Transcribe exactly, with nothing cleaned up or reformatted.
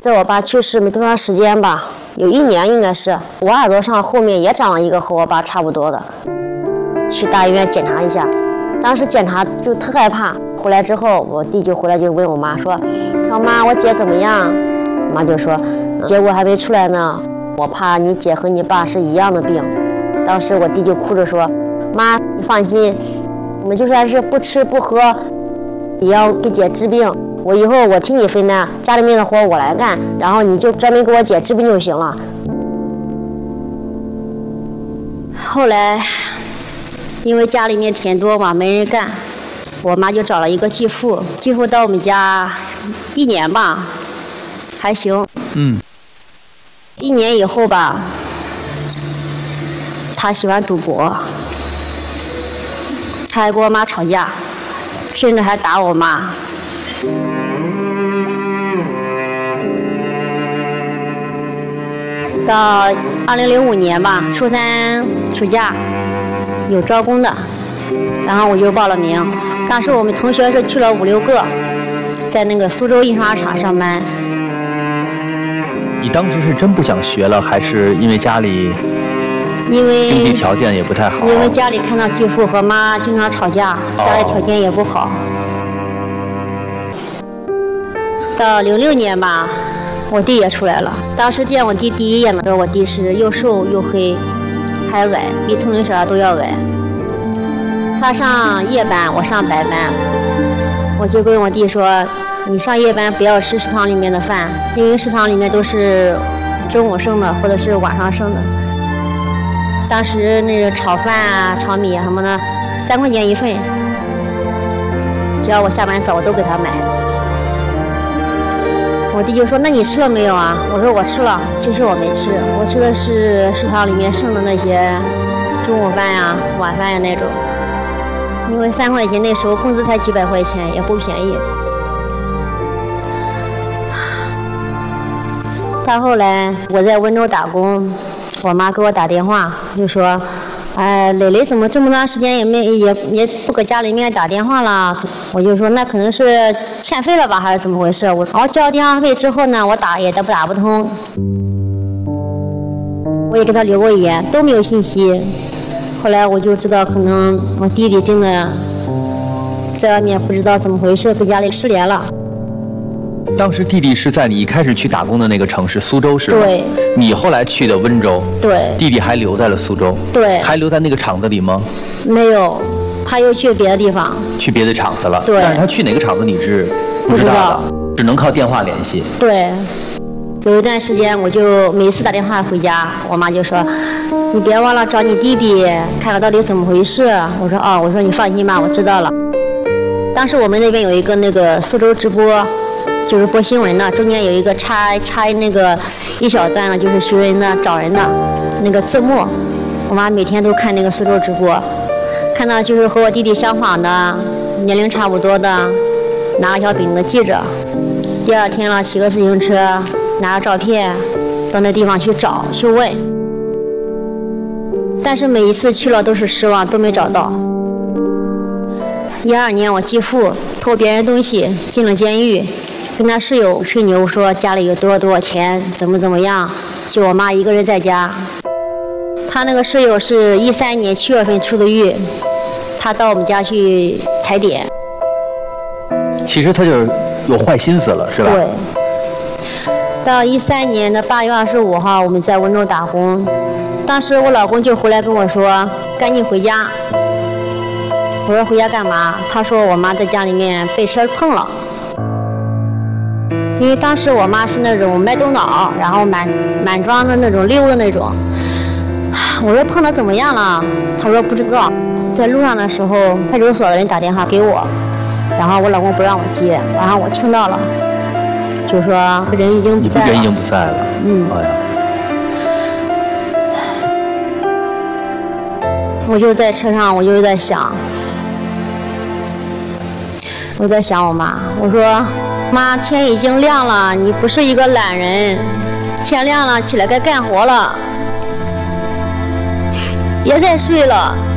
在我爸去世没多长时间吧，有一年应该是，我耳朵上后面也长了一个和我爸差不多的，去大医院检查一下，当时检查就特害怕。回来之后，我弟就回来就问我妈说：“说妈，我姐怎么样？”我妈就说：“结果还没出来呢，我怕你姐和你爸是一样的病。”当时我弟就哭着说：“妈，你放心，我们就算是不吃不喝，也要给姐治病。我以后我替你分担，家里面的活我来干，然后你就专门给我姐治病就行了。”后来，因为家里面田多嘛，没人干，我妈就找了一个继父，继父到我们家一年吧，还行。 嗯。 一年以后吧，他喜欢赌博，他还跟我妈吵架，甚至还打我妈。到二零零五年吧，初三暑假有招工的，然后我就报了名。当时我们同学是去了五六个，在那个苏州印刷厂上班。 你当时是真不想学了，还是因为家里因为经济条件也不太好？ 因为家里看到继父和妈经常吵架，家里条件也不好。到零六年吧，我弟也出来了。当时见我弟第一眼的时候，我弟是又瘦又黑，还矮，比同龄小孩都要矮。他上夜班，我上白班。我就跟我弟说：“你上夜班不要吃食堂里面的饭，因为食堂里面都是中午剩的或者是晚上剩的。当时那个炒饭啊、炒米啊什么的，三块钱一份，只要我下班早，我都给他买。”我弟就说：“那你吃了没有啊？”我说：“我吃了。”其实我没吃，我吃的是食堂里面剩的那些中午饭呀、晚饭呀那种。因为三块钱那时候工资才几百块钱，也不便宜。到后来我在温州打工，我妈给我打电话就说：“哎，磊磊怎么这么长时间也没也也不搁家里面打电话了？”我就说：“那可能是欠费了吧，还是怎么回事？”我然后交电话费之后呢，我打也打不打不通。我也给他留过言，都没有信息。后来我就知道，可能我弟弟真的在外面不知道怎么回事，跟家里失联了。 当时弟弟是在你一开始去打工的那个城市苏州，是吗？ 对。 你后来去的温州。 对。 弟弟还留在了苏州。 对。 还留在那个厂子里吗？ 没有，他又去别的地方。 去别的厂子了。 对。 但是他去哪个厂子你是不知道的，只能靠电话联系。 对。有一段时间，我就每次打电话回家，我妈就说：“你别忘了找你弟弟，看看到底怎么回事。”我说：“哦，我说你放心吧，我知道了。”当时我们那边有一个那个苏州直播，就是播新闻的，中间有一个插插那个一小段的，就是寻人的、找人的那个字幕。我妈每天都看那个苏州直播，看到就是和我弟弟相仿的、年龄差不多的，拿个小饼的记着。第二天了，骑个自行车。拿着照片到那地方去找去问，但是每一次去了都是失望，都没找到。一二年我继父偷别人东西进了监狱，跟他室友吹牛说家里有多少多少钱，怎么怎么样，就我妈一个人在家。他那个室友是一三年七月份出的狱，他到我们家去踩点。 其实他就是有坏心思了，是吧？ 对。到一三年的八月二十五号，我们在温州打工。当时我老公就回来跟我说：“赶紧回家。”我说：“回家干嘛？”他说：“我妈在家里面被车碰了。”因为当时我妈是那种麦冬脑，然后满满装的那种溜的那种。我说：“碰的怎么样了？”他说：“不知道。”在路上的时候，派出所的人打电话给我，然后我老公不让我接，然后我听到了。就说人已经不在了， 人已经不在了。 嗯， 哎呀， 我就在车上，我就在想，我在想我妈。我说：“妈，天已经亮了，你不是一个懒人，天亮了起来该干活了，别再睡了。”